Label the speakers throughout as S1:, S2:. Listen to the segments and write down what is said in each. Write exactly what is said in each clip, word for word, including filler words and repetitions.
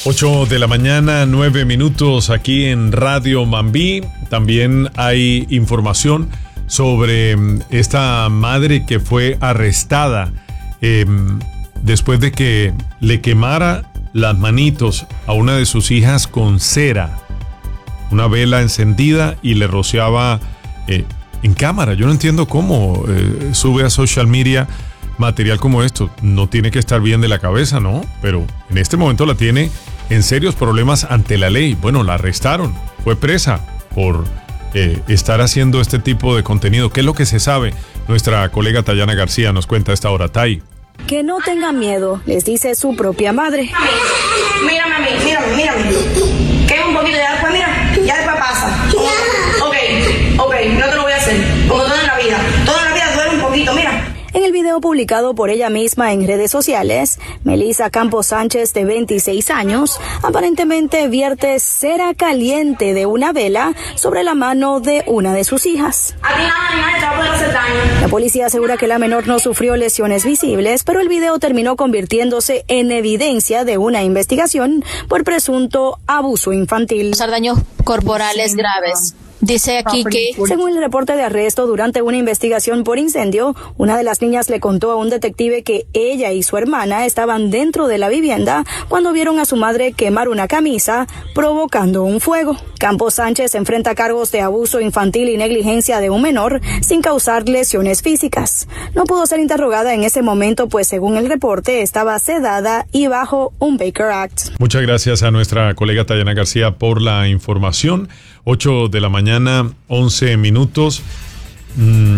S1: ocho de la mañana, nueve minutos aquí en Radio Mambí. También hay información sobre esta madre que fue arrestada eh, después de que le quemara las manitos a una de sus hijas con cera, una vela encendida, y le rociaba eh, en cámara. Yo no entiendo cómo eh, sube a social media material como esto. No tiene que estar bien de la cabeza, ¿no? Pero en este momento la tiene en serios problemas ante la ley. Bueno, la arrestaron, fue presa por eh, estar haciendo este tipo de contenido. ¿Qué es lo que se sabe? Nuestra colega Tayana García nos cuenta a esta hora. Tay.
S2: Que no tengan miedo, les dice su propia madre.
S3: Mírame a mí, mírame, mírame. Que un poquito, ya después, mira, ya después pasa. Ok, ok, no te lo voy a hacer. Como todo en la vida. Todo en la vida duele un poquito, mira.
S2: En el video publicado por ella misma en redes sociales, Melissa Campos Sánchez, de veintiséis años, aparentemente vierte cera caliente de una vela sobre la mano de una de sus hijas.
S3: A ti nada, nada te va a poder hacer daño.
S2: La policía asegura que la menor no sufrió lesiones visibles, pero el video terminó convirtiéndose en evidencia de una investigación por presunto abuso infantil.
S4: Causar daños corporales graves. Dice aquí que,
S2: según el reporte de arresto, durante una investigación por incendio, una de las niñas le contó a un detective que ella y su hermana estaban dentro de la vivienda cuando vieron a su madre quemar una camisa, provocando un fuego. Campos Sánchez enfrenta cargos de abuso infantil y negligencia de un menor sin causar lesiones físicas. No pudo ser interrogada en ese momento, pues según el reporte estaba sedada y bajo un Baker Act.
S1: Muchas gracias a nuestra colega Tayana García por la información. ocho de la mañana, once minutos. Mm,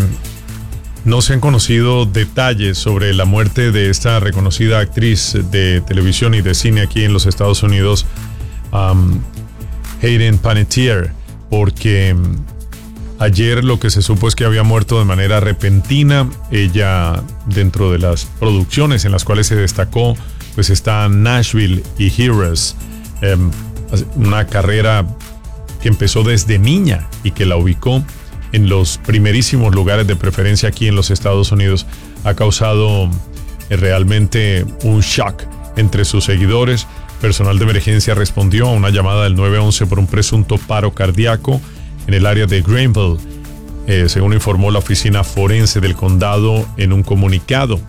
S1: no se han conocido detalles sobre la muerte de esta reconocida actriz de televisión y de cine aquí en los Estados Unidos, um, Hayden Panettiere, porque um, ayer lo que se supo es que había muerto de manera repentina. Ella, dentro de las producciones en las cuales se destacó, pues está Nashville y Heroes, um, una carrera que empezó desde niña y que la ubicó en los primerísimos lugares de preferencia aquí en los Estados Unidos. Ha causado eh, realmente un shock entre sus seguidores. Personal de emergencia respondió a una llamada del nueve once por un presunto paro cardíaco en el área de Greenville, eh, según informó la oficina forense del condado en un comunicado.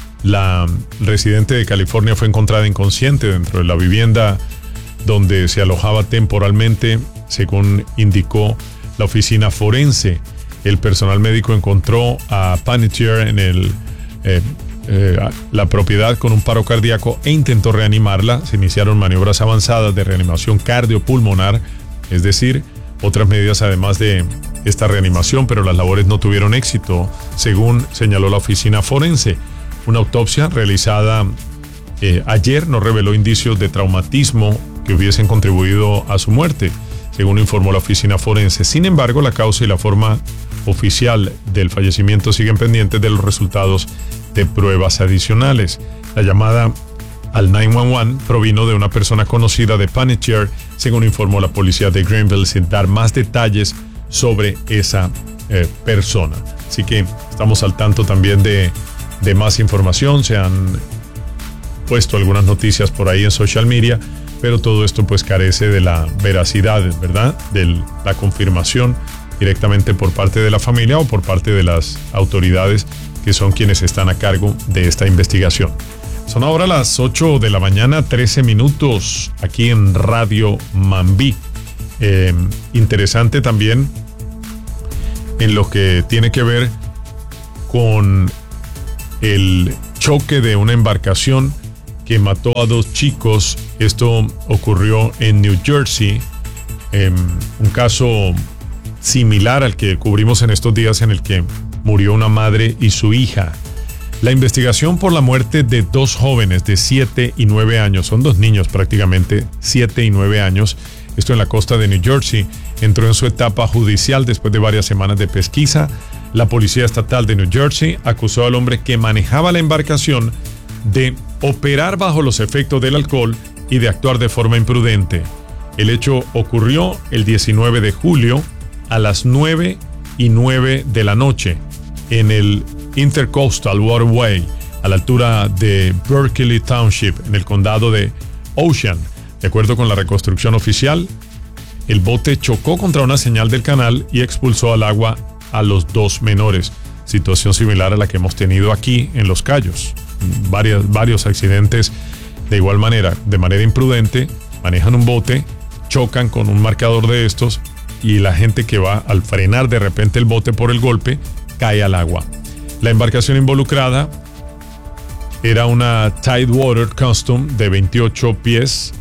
S1: La residente de California fue encontrada inconsciente dentro de la vivienda donde se alojaba temporalmente, según indicó la oficina forense. El personal médico encontró a Panettiere en el, eh, eh, la propiedad con un paro cardíaco e intentó reanimarla. Se iniciaron maniobras avanzadas de reanimación cardiopulmonar, es decir, otras medidas además de esta reanimación, pero las labores no tuvieron éxito, según señaló la oficina forense. Una autopsia realizada eh, ayer no reveló indicios de traumatismo que hubiesen contribuido a su muerte, según informó la oficina forense. Sin embargo, la causa y la forma oficial del fallecimiento siguen pendientes de los resultados de pruebas adicionales. La llamada al nueve once uno provino de una persona conocida de Panettiere, según informó la policía de Greenville, sin dar más detalles sobre esa eh, persona. Así que estamos al tanto también de, de más información. Se han puesto algunas noticias por ahí en social media, pero todo esto pues carece de la veracidad, ¿verdad? De la confirmación directamente por parte de la familia o por parte de las autoridades que son quienes están a cargo de esta investigación. Son ahora las ocho de la mañana, trece minutos, aquí en Radio Mambí. Eh, interesante también en lo que tiene que ver con el choque de una embarcación que mató a dos chicos. Esto ocurrió en New Jersey, eh, un caso similar al que cubrimos en estos días, en el que murió una madre y su hija. La investigación por la muerte de dos jóvenes de siete y nueve años, son dos niños prácticamente, siete y nueve años, esto en la costa de New Jersey, entró en su etapa judicial después de varias semanas de pesquisa. La policía estatal de New Jersey acusó al hombre que manejaba la embarcación de operar bajo los efectos del alcohol y de actuar de forma imprudente. El hecho ocurrió el diecinueve de julio a las nueve y nueve de la noche en el Intercoastal Waterway, a la altura de Berkeley Township, en el condado de Ocean. De acuerdo con la reconstrucción oficial, el bote chocó contra una señal del canal y expulsó al agua a los dos menores. Situación similar a la que hemos tenido aquí en Los Cayos. Varias, varios accidentes de igual manera, de manera imprudente, manejan un bote, chocan con un marcador de estos y la gente que va al frenar de repente el bote por el golpe cae al agua. La embarcación involucrada era una Tidewater Custom de veintiocho pies,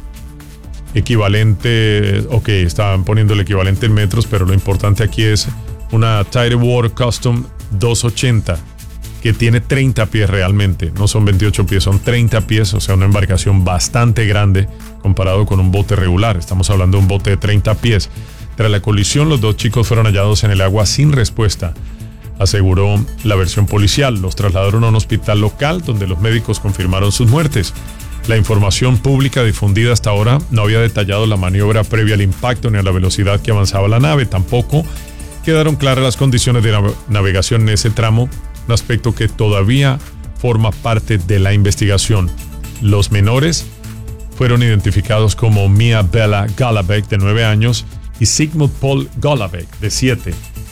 S1: equivalente, ok, estaban poniendo el equivalente en metros, pero lo importante aquí es una Tidewater Custom doscientos ochenta, que tiene treinta pies realmente, no son veintiocho pies, son treinta pies, o sea, una embarcación bastante grande comparado con un bote regular. Estamos hablando de un bote de treinta pies. Tras la colisión, los dos chicos fueron hallados en el agua sin respuesta, aseguró la versión policial. Los trasladaron a un hospital local donde los médicos confirmaron sus muertes. La información pública difundida hasta ahora no había detallado la maniobra previa al impacto ni a la velocidad que avanzaba la nave. Tampoco quedaron claras las condiciones de nav- navegación en ese tramo, un aspecto que todavía forma parte de la investigación. Los menores fueron identificados como Mia Bella Golovic, de nueve años, y Sigmund Paul Golovic, de siete.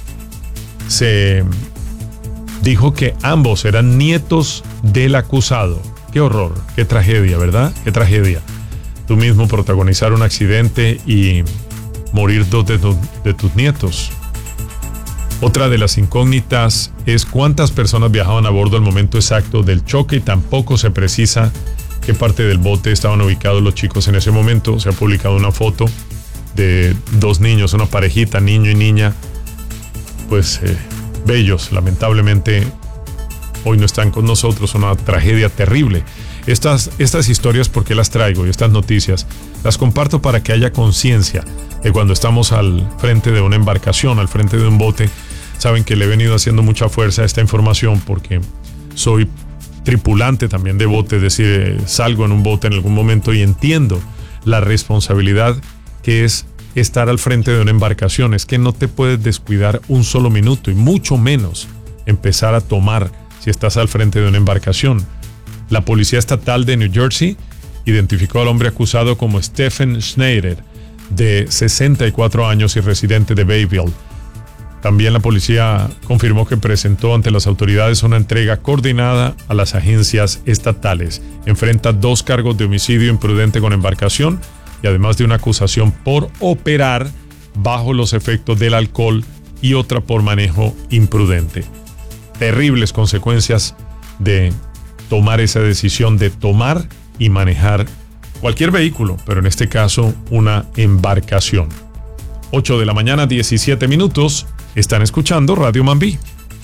S1: Se dijo que ambos eran nietos del acusado. Qué horror, qué tragedia, ¿verdad? Qué tragedia. Tú mismo protagonizar un accidente y morir dos de, tu, de tus nietos. Otra de las incógnitas es cuántas personas viajaban a bordo al momento exacto del choque y tampoco se precisa qué parte del bote estaban ubicados los chicos en ese momento. Se ha publicado una foto de dos niños, una parejita, niño y niña, pues eh, bellos. Lamentablemente hoy no están con nosotros, una tragedia terrible. Estas, estas historias, ¿por qué las traigo? Y estas noticias las comparto para que haya conciencia de cuando estamos al frente de una embarcación, al frente de un bote. Saben que le he venido haciendo mucha fuerza a esta información porque soy tripulante también de bote, es decir, salgo en un bote en algún momento y entiendo la responsabilidad que es estar al frente de una embarcación. Es que no te puedes descuidar un solo minuto y mucho menos empezar a tomar si estás al frente de una embarcación. La policía estatal de New Jersey identificó al hombre acusado como Stephen Schneider, de sesenta y cuatro años y residente de Bayville. También la policía confirmó que presentó ante las autoridades una entrega coordinada a las agencias estatales. Enfrenta dos cargos de homicidio imprudente con embarcación y además de una acusación por operar bajo los efectos del alcohol y otra por manejo imprudente. Terribles consecuencias de tomar esa decisión de tomar y manejar cualquier vehículo, pero en este caso una embarcación. ocho de la mañana, diecisiete minutos. Están escuchando Radio Mambí.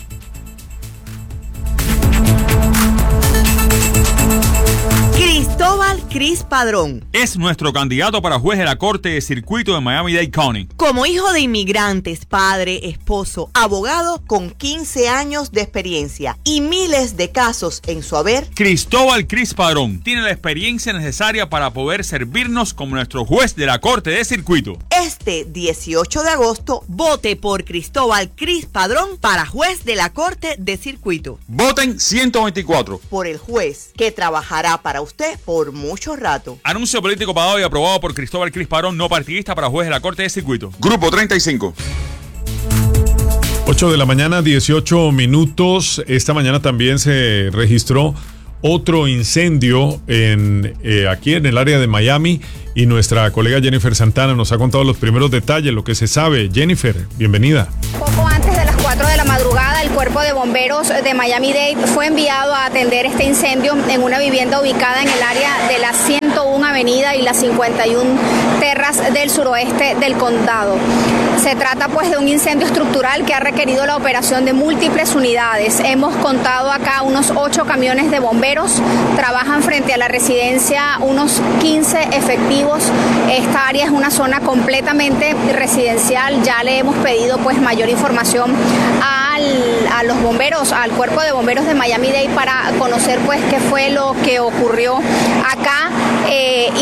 S5: Cristóbal Cris Padrón
S6: es nuestro candidato para juez de la Corte de Circuito de Miami-Dade County.
S5: Como hijo de inmigrantes, padre, esposo, abogado con quince años de experiencia y miles de casos en su haber,
S6: Cristóbal Cris Padrón tiene la experiencia necesaria para poder servirnos como nuestro juez de la Corte de Circuito.
S5: Este dieciocho de agosto, vote por Cristóbal Cris Padrón para juez de la Corte de Circuito.
S6: Voten ciento veinticuatro.
S5: Por el juez que trabajará para usted por mucho rato.
S6: Anuncio político pagado y aprobado por Cristóbal Cris Padrón, no partidista, para juez de la Corte de Circuito.
S7: Grupo treinta y cinco.
S1: ocho de la mañana, dieciocho minutos. Esta mañana también se registró otro incendio en, eh, aquí en el área de Miami y nuestra colega Jennifer Santana nos ha contado los primeros detalles, lo que se sabe. Jennifer, bienvenida.
S8: Poco antes de las cuatro de la madrugada, el Cuerpo de Bomberos de Miami-Dade fue enviado a atender este incendio en una vivienda ubicada en el área de la ciento una Avenida y la cincuenta y una Terras del suroeste del condado. Se trata pues de un incendio estructural que ha requerido la operación de múltiples unidades. Hemos contado acá unos ocho camiones de bomberos, trabajan frente a la residencia unos quince efectivos. Esta área es una zona completamente residencial. Ya le hemos pedido pues mayor información al, a los bomberos, al Cuerpo de Bomberos de Miami-Dade para conocer pues qué fue lo que ocurrió acá eh, y en especial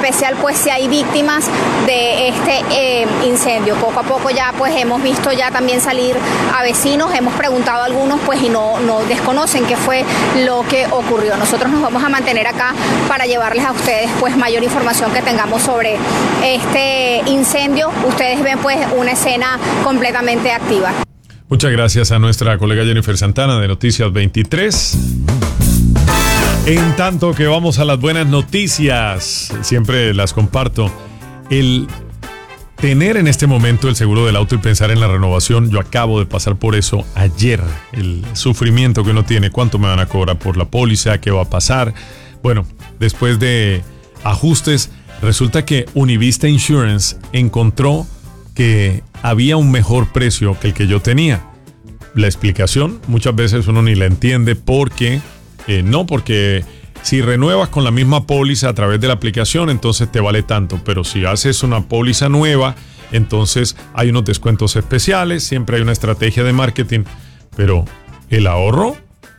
S8: especial pues si hay víctimas de este eh, incendio. Poco a poco ya pues hemos visto ya también salir a vecinos, hemos preguntado a algunos pues y no, no desconocen qué fue lo que ocurrió. Nosotros nos vamos a mantener acá para llevarles a ustedes pues mayor información que tengamos sobre este incendio. Ustedes ven pues una escena completamente activa.
S1: Muchas gracias a nuestra colega Jennifer Santana de Noticias veintitrés. En tanto que vamos a las buenas noticias, siempre las comparto. El tener en este momento el seguro del auto y pensar en la renovación, yo acabo de pasar por eso ayer. El sufrimiento que uno tiene, cuánto me van a cobrar por la póliza, qué va a pasar. Bueno, después de ajustes, resulta que Univista Insurance encontró que había un mejor precio que el que yo tenía. La explicación muchas veces uno ni la entiende porque, eh, no porque si renuevas con la misma póliza a través de la aplicación, entonces te vale tanto, pero si haces una póliza nueva, entonces hay unos descuentos especiales, siempre hay una estrategia de marketing, pero el ahorro,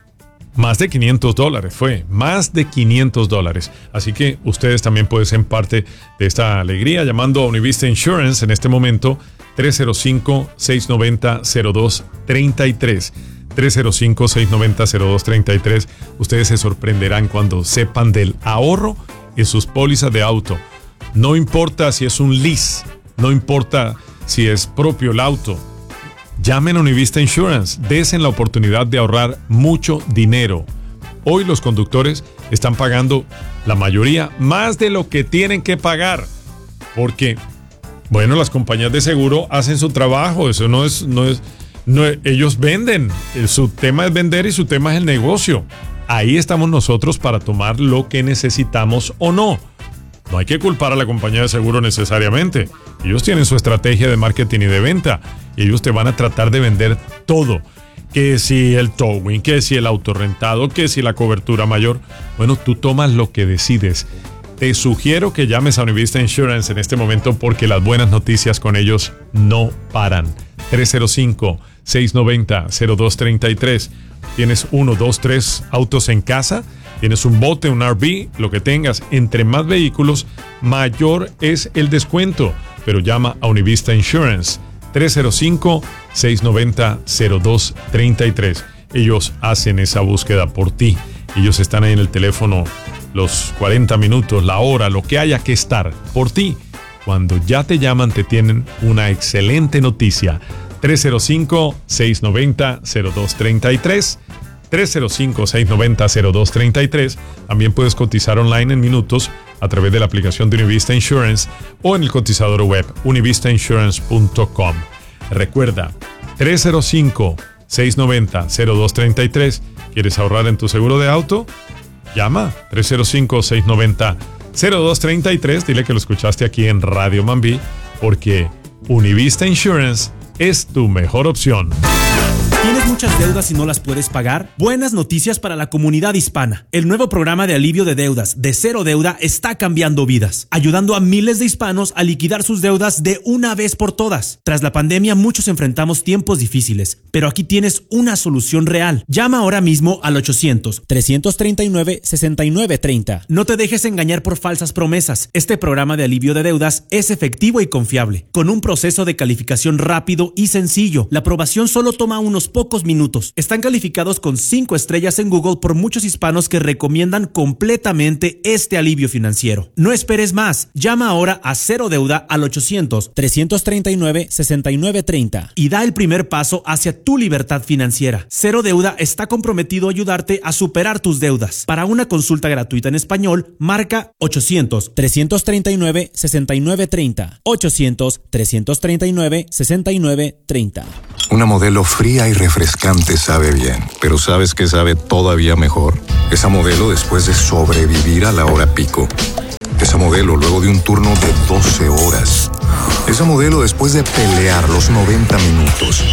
S1: más de quinientos dólares, fue más de quinientos dólares. Así que ustedes también pueden ser parte de esta alegría llamando a Univista Insurance en este momento tres cero cinco, seis nueve cero, cero dos tres tres. tres cero cinco, seis nueve cero, cero dos tres tres. Ustedes se sorprenderán cuando sepan del ahorro en sus pólizas de auto. No importa si es un lease, no importa si es propio el auto. Llamen a Univista Insurance, desen la oportunidad de ahorrar mucho dinero. Hoy los conductores están pagando, la mayoría, más de lo que tienen que pagar. Porque, bueno, las compañías de seguro hacen su trabajo, eso no es, no es, no, ellos venden, su tema es vender y su tema es el negocio. Ahí estamos nosotros para tomar lo que necesitamos o no. No hay que culpar a la compañía de seguro necesariamente. Ellos tienen su estrategia de marketing y de venta. Y ellos te van a tratar de vender todo. Que si el towing, que si el auto rentado, que si la cobertura mayor. Bueno, tú tomas lo que decides. Te sugiero que llames a Univista Insurance en este momento porque las buenas noticias con ellos no paran. tres cero cinco, seis nueve cero, cero dos tres tres. ¿Tienes uno, dos, tres autos en casa? ¿Tienes un bote, un R V? Lo que tengas. Entre más vehículos, mayor es el descuento. Pero llama a Univista Insurance. tres cero cinco, seis nueve cero, cero dos tres tres. Ellos hacen esa búsqueda por ti. Ellos están ahí en el teléfono los cuarenta minutos, la hora, lo que haya que estar por ti. Cuando ya te llaman, te tienen una excelente noticia. tres cero cinco, seis nueve cero, cero dos tres tres. tres cero cinco, seis nueve cero, cero dos tres tres. También puedes cotizar online en minutos a través de la aplicación de Univista Insurance o en el cotizador web univista insurance punto com. Recuerda, tres cero cinco, seis nueve cero, cero dos tres tres. ¿Quieres ahorrar en tu seguro de auto? Llama tres cero cinco, seis nueve cero, cero dos tres tres. Dile que lo escuchaste aquí en Radio Mambí porque Univista Insurance es tu mejor opción.
S7: ¿Tienes muchas deudas y no las puedes pagar? Buenas noticias para la comunidad hispana. El nuevo programa de alivio de deudas de Cero Deuda está cambiando vidas, ayudando a miles de hispanos a liquidar sus deudas de una vez por todas. Tras la pandemia, muchos enfrentamos tiempos difíciles, pero aquí tienes una solución real. Llama ahora mismo al ochocientos, trescientos treinta y nueve, sesenta y nueve treinta. No te dejes engañar por falsas promesas. Este programa de alivio de deudas es efectivo y confiable, con un proceso de calificación rápido y sencillo. La aprobación solo toma unos pocos minutos. Están calificados con cinco estrellas en Google por muchos hispanos que recomiendan completamente este alivio financiero. No esperes más. Llama ahora a Cero Deuda al ochocientos, trescientos treinta y nueve, sesenta y nueve treinta y da el primer paso hacia tu libertad financiera. Cero Deuda está comprometido a ayudarte a superar tus deudas. Para una consulta gratuita en español, marca ochocientos, trescientos treinta y nueve, sesenta y nueve treinta. ochocientos, trescientos treinta y nueve, sesenta y nueve treinta.
S9: Una modelo fría y refrescante sabe bien, pero ¿sabes qué sabe todavía mejor? Esa modelo después de sobrevivir a la hora pico. Esa modelo luego de un turno de doce horas. Esa modelo después de pelear los noventa minutos.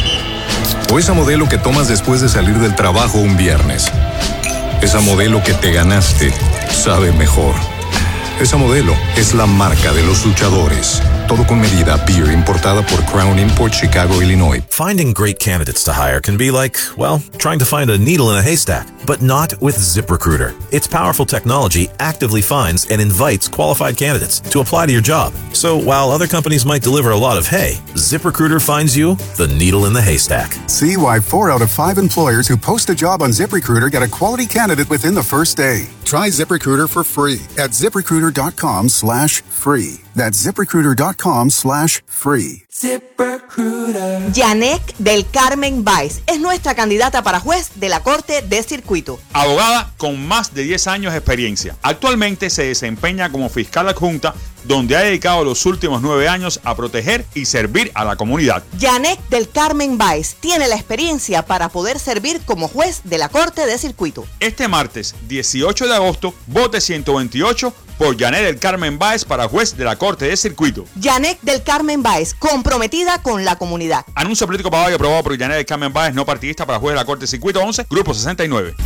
S9: O esa modelo que tomas después de salir del trabajo un viernes. Esa modelo que te ganaste sabe mejor. Esa modelo es la marca de los luchadores. Todo con medida. Beer importada por Crown Import, Chicago, Illinois.
S10: Finding great candidates to hire can be like, well, trying to find a needle in a haystack, but not with ZipRecruiter. Its powerful technology actively finds and invites qualified candidates to apply to your job. So while other companies might deliver a lot of hay, ZipRecruiter finds you the needle in the haystack.
S11: See why four out of five employers who post a job on ZipRecruiter get a quality candidate within the first day. Try ZipRecruiter for free at ZipRecruiter.com slash free. That's ZipRecruiter.com slash free.
S5: ZipRecruiter. Yanek del Carmen Báez es nuestra candidata para juez de la Corte de Circuito.
S6: Abogada con más de diez años de experiencia. Actualmente se desempeña como fiscal adjunta, donde ha dedicado los últimos nueve años a proteger y servir a la comunidad.
S5: Yanek del Carmen Báez tiene la experiencia para poder servir como juez de la Corte de Circuito.
S6: Este martes dieciocho de agosto, vote ciento veintiocho por Yanek del Carmen Báez para juez de la Corte de Circuito.
S5: Yanek del Carmen Báez, comprometida con la comunidad.
S6: Anuncio político pagado y aprobado por Yanek del Carmen Báez, no partidista, para juez de la Corte de Circuito once, Grupo sesenta y nueve.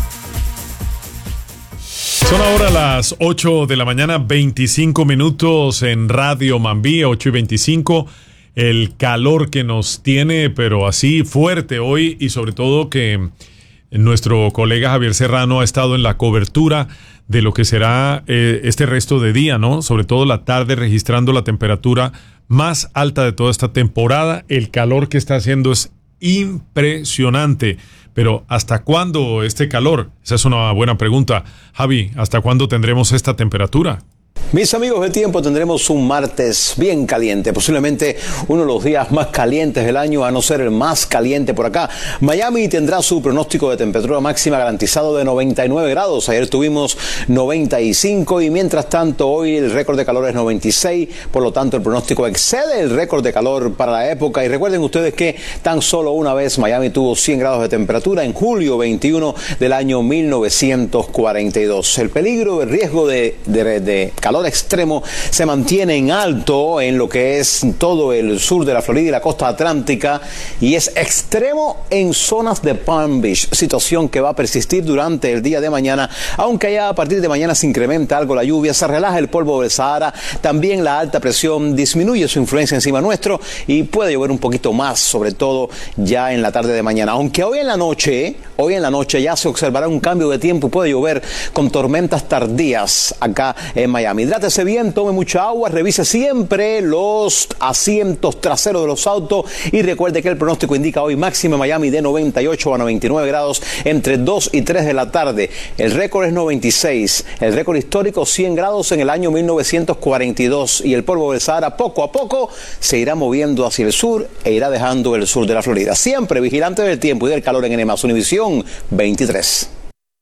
S1: Son ahora las ocho de la mañana, veinticinco minutos en Radio Mambí, ocho y veinticinco. El calor que nos tiene, pero así fuerte hoy, y sobre todo que nuestro colega Javier Serrano ha estado en la cobertura de lo que será eh, este resto de día, ¿no? Sobre todo la tarde, registrando la temperatura más alta de toda esta temporada. El calor que está haciendo es impresionante. Pero ¿hasta cuándo este calor? Esa es una buena pregunta. Javi, ¿hasta cuándo tendremos esta temperatura?
S12: Mis amigos de tiempo, tendremos un martes bien caliente, posiblemente uno de los días más calientes del año, a no ser el más caliente por acá. Miami tendrá su pronóstico de temperatura máxima garantizado de noventa y nueve grados. Ayer tuvimos noventa y cinco y mientras tanto hoy el récord de calor es noventa y seis, por lo tanto el pronóstico excede el récord de calor para la época. Y recuerden ustedes que tan solo una vez Miami tuvo cien grados de temperatura, en julio veintiuno del año mil novecientos cuarenta y dos. El peligro, el riesgo de, de, de calor extremo se mantiene en alto en lo que es todo el sur de la Florida y la costa atlántica, y es extremo en zonas de Palm Beach, situación que va a persistir durante el día de mañana, aunque ya a partir de mañana se incrementa algo la lluvia, se relaja el polvo del Sahara, también la alta presión disminuye su influencia encima nuestro y puede llover un poquito más, sobre todo ya en la tarde de mañana, aunque hoy en la noche, hoy en la noche ya se observará un cambio de tiempo y puede llover con tormentas tardías acá en Miami. Hidrátese bien, tome mucha agua, revise siempre los asientos traseros de los autos y recuerde que el pronóstico indica hoy máxima en Miami de noventa y ocho a noventa y nueve grados entre dos y tres de la tarde. El récord es noventa y seis, el récord histórico cien grados en el año mil novecientos cuarenta y dos, y el polvo del Sahara poco a poco se irá moviendo hacia el sur e irá dejando el sur de la Florida. Siempre vigilante del tiempo y del calor en N más Univisión veintitrés.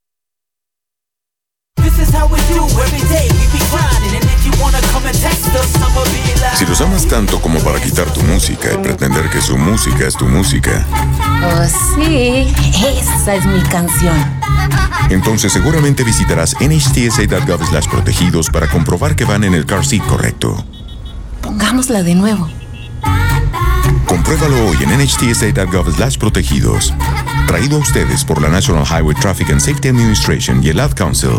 S13: Si los amas tanto como para quitar tu música y pretender que su música es tu música,
S14: oh sí, esa es mi canción,
S13: entonces seguramente visitarás N H T S A punto gov slash protegidos para comprobar que van en el car seat correcto.
S14: Pongámosla de nuevo.
S13: Compruébalo hoy en N H T S A punto gov slash protegidos. Traído a ustedes por la National Highway Traffic and Safety Administration y el Ad Council.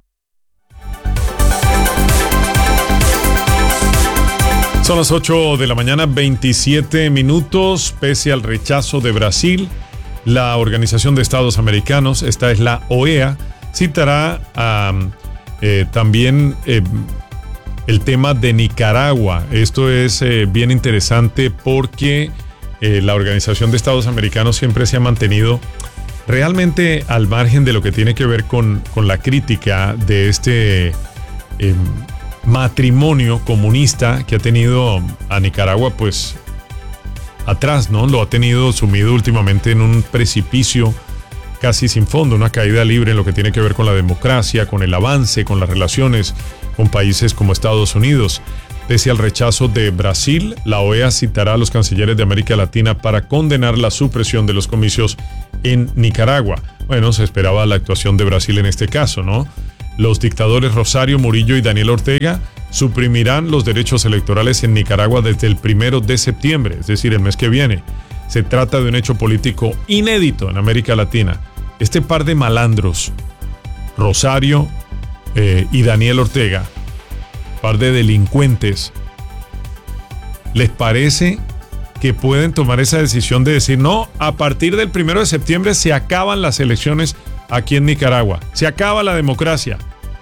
S1: Son las ocho de la mañana, veintisiete minutos. Pese al rechazo de Brasil, la Organización de Estados Americanos, esta es la O E A, citará um, eh, también eh, el tema de Nicaragua. Esto es eh, bien interesante porque eh, la Organización de Estados Americanos siempre se ha mantenido realmente al margen de lo que tiene que ver con, con la crítica de este eh, matrimonio comunista que ha tenido a Nicaragua pues atrás, ¿no? Lo ha tenido sumido últimamente en un precipicio casi sin fondo, una caída libre en lo que tiene que ver con la democracia, con el avance, con las relaciones con países como Estados Unidos. Pese al rechazo de Brasil, la O E A citará a los cancilleres de América Latina para condenar la supresión de los comicios en Nicaragua. Bueno, se esperaba la actuación de Brasil en este caso, ¿no? Los dictadores Rosario Murillo y Daniel Ortega suprimirán los derechos electorales en Nicaragua desde el primero de septiembre, es decir, el mes que viene. Se trata de un hecho político inédito en América Latina. Este par de malandros, Rosario eh, y Daniel Ortega, par de delincuentes, ¿les parece que pueden tomar esa decisión de decir, no, a partir del primero de septiembre se acaban las elecciones aquí en Nicaragua, se acaba la democracia?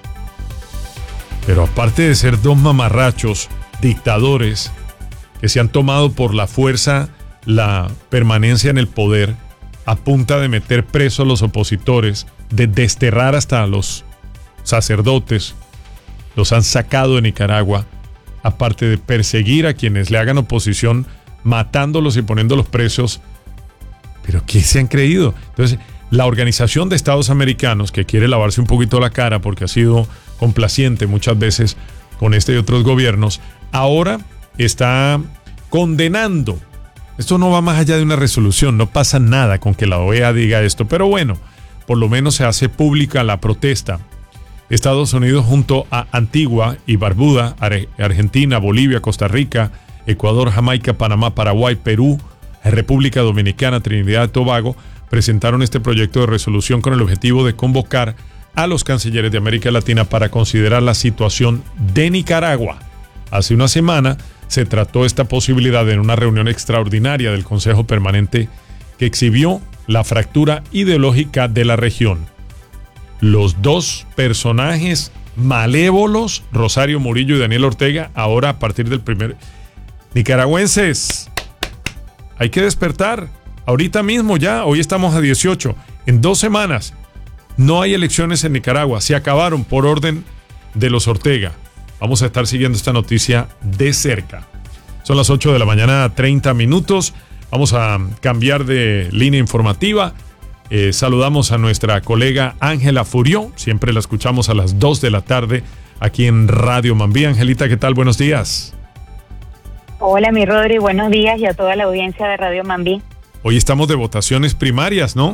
S1: Pero aparte de ser dos mamarrachos, dictadores, que se han tomado por la fuerza la permanencia en el poder, a punta de meter presos a los opositores, de desterrar hasta a los sacerdotes, los han sacado de Nicaragua, aparte de perseguir a quienes le hagan oposición, matándolos y poniéndolos presos. ¿Pero qué se han creído? Entonces, la Organización de Estados Americanos, que quiere lavarse un poquito la cara porque ha sido complaciente muchas veces con este y otros gobiernos, ahora está condenando. Esto no va más allá de una resolución, no pasa nada con que la O E A diga esto, pero bueno, por lo menos se hace pública la protesta. Estados Unidos junto a Antigua y Barbuda, Ar- Argentina, Bolivia, Costa Rica, Ecuador, Jamaica, Panamá, Paraguay, Perú, República Dominicana, Trinidad y Tobago, presentaron este proyecto de resolución con el objetivo de convocar a los cancilleres de América Latina para considerar la situación de Nicaragua. Hace una semana se trató esta posibilidad en una reunión extraordinaria del Consejo Permanente que exhibió la fractura ideológica de la región. Los dos personajes malévolos, Rosario Murillo y Daniel Ortega, ahora a partir del primer... Nicaragüenses, hay que despertar. Ahorita mismo ya, hoy estamos a dieciocho. En dos semanas no hay elecciones en Nicaragua. Se acabaron por orden de los Ortega. Vamos a estar siguiendo esta noticia de cerca. Son las ocho de la mañana, treinta minutos. Vamos a cambiar de línea informativa. Eh, saludamos a nuestra colega Ángela Furió. Siempre la escuchamos a las dos de la tarde aquí en Radio Mambí. Angelita, ¿qué tal? Buenos días.
S15: Hola, mi Rodri. Buenos días y a toda la audiencia de Radio Mambí.
S1: Hoy estamos de votaciones primarias, ¿no?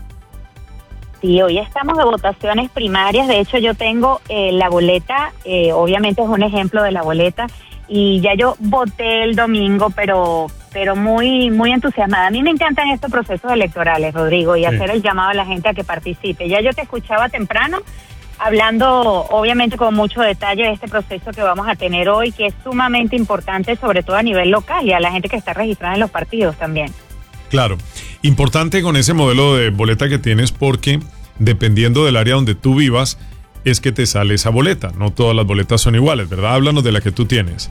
S15: Sí, hoy estamos de votaciones primarias. De hecho, yo tengo eh, la boleta. Eh, obviamente es un ejemplo de la boleta. Y ya yo voté el domingo, pero pero muy muy entusiasmada. A mí me encantan estos procesos electorales, Rodrigo, y sí. hacer el llamado a la gente a que participe. Ya yo te escuchaba temprano, hablando obviamente con mucho detalle de este proceso que vamos a tener hoy, que es sumamente importante, sobre todo a nivel local, y a la gente que está registrada en los partidos también.
S1: Claro, importante con ese modelo de boleta que tienes, porque dependiendo del área donde tú vivas, es que te sale esa boleta. No todas las boletas son iguales, ¿verdad? Háblanos de la que tú tienes.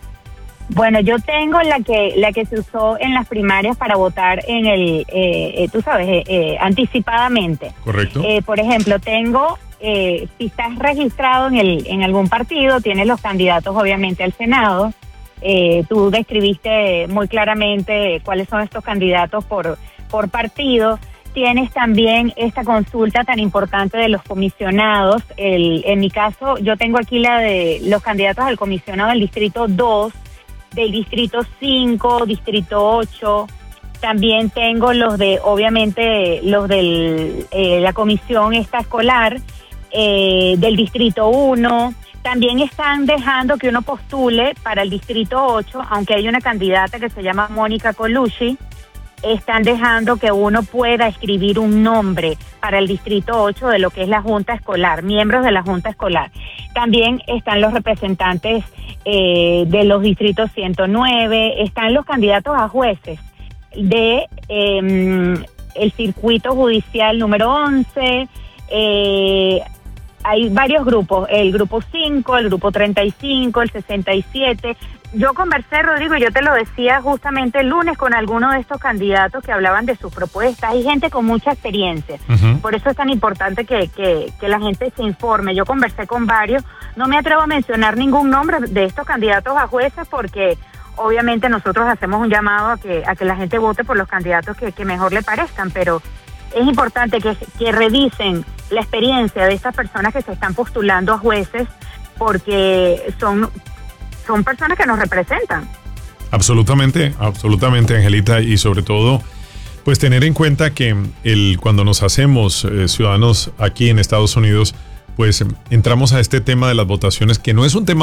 S15: Bueno, yo tengo la que la que se usó en las primarias para votar en el, eh, eh, tú sabes, eh, eh, anticipadamente.
S1: Correcto.
S15: Eh, por ejemplo, tengo, eh, si estás registrado en el en algún partido, tienes los candidatos obviamente al Senado. Eh, tú describiste muy claramente cuáles son estos candidatos por, por partido. Tienes también esta consulta tan importante de los comisionados. El, en mi caso, yo tengo aquí la de los candidatos al comisionado del Distrito dos, del Distrito cinco, Distrito ocho. También tengo los de, obviamente, los de eh, la comisión esta escolar, eh, del Distrito uno. También están dejando que uno postule para el Distrito ocho, aunque hay una candidata que se llama Mónica Colucci. Están dejando que uno pueda escribir un nombre para el Distrito ocho de lo que es la Junta Escolar, miembros de la Junta Escolar. También están los representantes eh, de los distritos ciento nueve, están los candidatos a jueces de eh, el circuito judicial número once, eh, hay varios grupos, el grupo cinco, el grupo treinta y cinco, el sesenta y siete. Yo conversé, Rodrigo, y yo te lo decía justamente el lunes con algunos de estos candidatos que hablaban de sus propuestas. Hay gente con mucha experiencia. Uh-huh. Por eso es tan importante que, que, que la gente se informe. Yo conversé con varios. No me atrevo a mencionar ningún nombre de estos candidatos a jueces porque obviamente nosotros hacemos un llamado a que, a que la gente vote por los candidatos que, que mejor le parezcan, pero es importante que, que revisen la experiencia de estas personas que se están postulando a jueces porque son... son personas que nos representan.
S1: Absolutamente, absolutamente, Angelita, y sobre todo, pues tener en cuenta que el cuando nos hacemos eh, ciudadanos aquí en Estados Unidos, pues entramos a este tema de las votaciones, que no es un tema